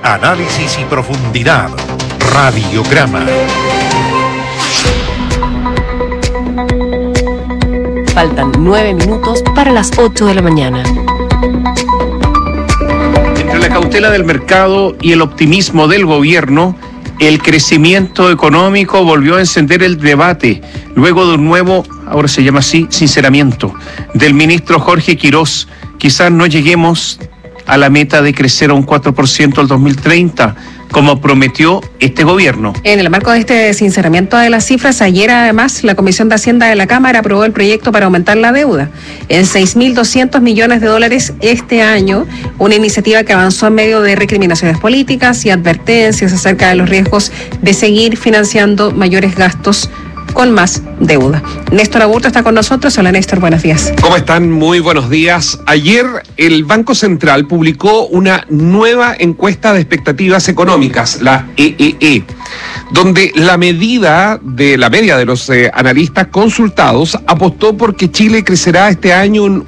Análisis y profundidad. Radiograma. Faltan 9 minutos para las 8 de la mañana. Entre la cautela del mercado y el optimismo del gobierno, el crecimiento económico volvió a encender el debate, luego de un nuevo, ahora se llama así, sinceramiento, del ministro Jorge Quirós. Quizás no lleguemos a la meta de crecer a un 4% al 2030, como prometió este gobierno. En el marco de este sinceramiento de las cifras, ayer además la Comisión de Hacienda de la Cámara aprobó el proyecto para aumentar la deuda en $6.200 millones este año, una iniciativa que avanzó en medio de recriminaciones políticas y advertencias acerca de los riesgos de seguir financiando mayores gastos con más deuda. Néstor Aburto está con nosotros. Hola Néstor, buenos días. ¿Cómo están? Muy buenos días. Ayer el Banco Central publicó una nueva encuesta de expectativas económicas, la EEE, donde la media de los analistas consultados apostó por que Chile crecerá este año un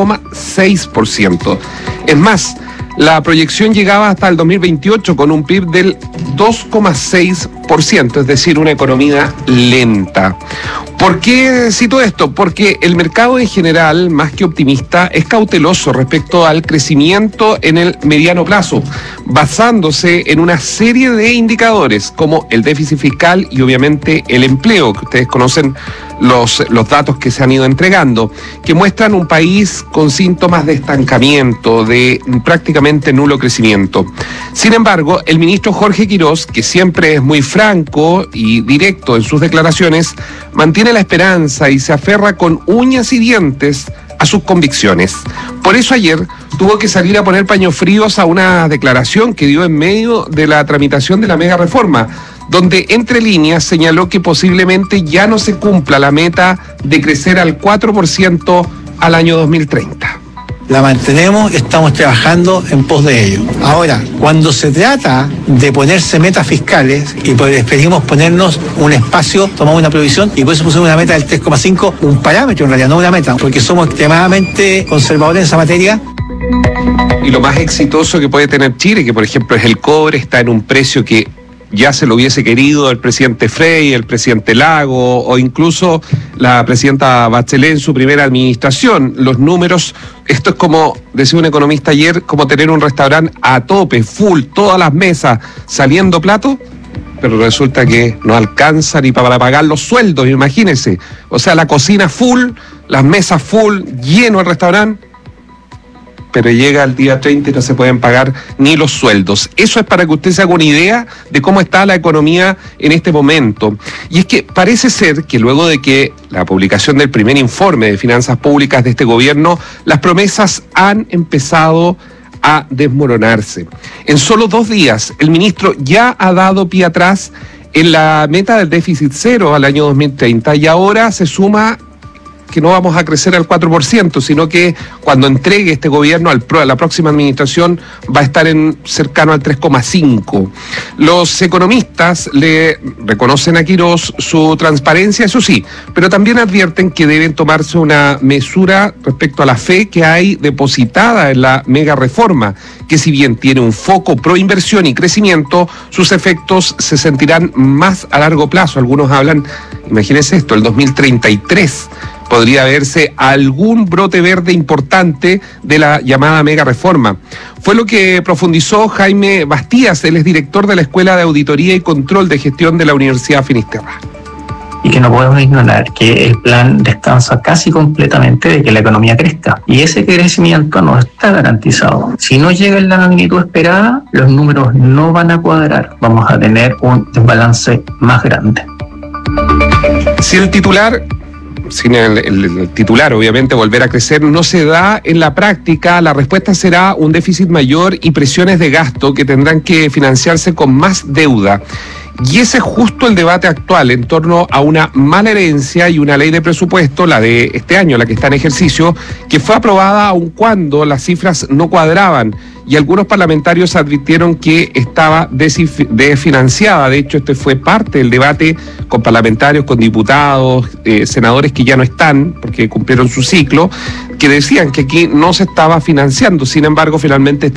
1,6%. Es más, la proyección llegaba hasta el 2028 con un PIB del 2,6%, es decir, una economía lenta. ¿Por qué cito esto? Porque el mercado en general, más que optimista, es cauteloso respecto al crecimiento en el mediano plazo, basándose en una serie de indicadores como el déficit fiscal y obviamente el empleo, que ustedes conocen los datos que se han ido entregando, que muestran un país con síntomas de estancamiento, de prácticamente nulo crecimiento. Sin embargo, el ministro Jorge Quirós, que siempre es muy franco y directo en sus declaraciones, mantiene la esperanza y se aferra con uñas y dientes a sus convicciones. Por eso ayer tuvo que salir a poner paños fríos a una declaración que dio en medio de la tramitación de la mega reforma, donde entre líneas señaló que posiblemente ya no se cumpla la meta de crecer al 4% al año 2030. La mantenemos, estamos trabajando en pos de ello. Ahora, cuando se trata de ponerse metas fiscales, y preferimos ponernos un espacio, tomamos una provisión, y por eso pusimos una meta del 3,5, un parámetro en realidad, no una meta, porque somos extremadamente conservadores en esa materia. Y lo más exitoso que puede tener Chile, que por ejemplo es el cobre, está en un precio que ya se lo hubiese querido el presidente Frey, el presidente Lago o incluso la presidenta Bachelet en su primera administración. Los números, esto es como, decía un economista ayer, como tener un restaurante a tope, full, todas las mesas saliendo platos, pero resulta que no alcanza ni para pagar los sueldos, imagínense. O sea, la cocina full, las mesas full, lleno el restaurante, pero llega el día 30 y no se pueden pagar ni los sueldos. Eso es para que usted se haga una idea de cómo está la economía en este momento. Y es que parece ser que luego de que la publicación del primer informe de finanzas públicas de este gobierno, las promesas han empezado a desmoronarse. En solo 2 días, el ministro ya ha dado pie atrás en la meta del déficit cero al año 2030 y ahora se suma que no vamos a crecer al 4%, sino que cuando entregue este gobierno a la próxima administración va a estar cercano al 3,5%. Los economistas le reconocen a Quirós su transparencia, eso sí, pero también advierten que deben tomarse una mesura respecto a la fe que hay depositada en la mega reforma, que si bien tiene un foco pro inversión y crecimiento, sus efectos se sentirán más a largo plazo. Algunos hablan, imagínense esto, el 2033 podría verse algún brote verde importante de la llamada mega reforma. Fue lo que profundizó Jaime Bastías, él es director de la Escuela de Auditoría y Control de Gestión de la Universidad Finisterra. Y que no podemos ignorar que el plan descansa casi completamente de que la economía crezca. Y ese crecimiento no está garantizado. Si no llega en la magnitud esperada, los números no van a cuadrar. Vamos a tener un desbalance más grande. Si el titular, sin el titular, obviamente, volver a crecer, no se da en la práctica, la respuesta será un déficit mayor y presiones de gasto que tendrán que financiarse con más deuda. Y ese es justo el debate actual en torno a una mala herencia y una ley de presupuesto, la de este año, la que está en ejercicio, que fue aprobada aun cuando las cifras no cuadraban. Y algunos parlamentarios advirtieron que estaba desfinanciada. De hecho, este fue parte del debate con parlamentarios, con diputados, senadores que ya no están, porque cumplieron su ciclo, que decían que aquí no se estaba financiando. Sin embargo, finalmente